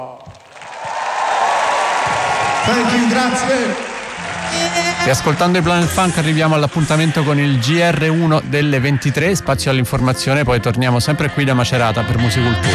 Thank you, grazie. E ascoltando i Planet Funk arriviamo all'appuntamento con il GR1 delle 23, spazio all'informazione, poi torniamo sempre qui da Macerata per Musicultura.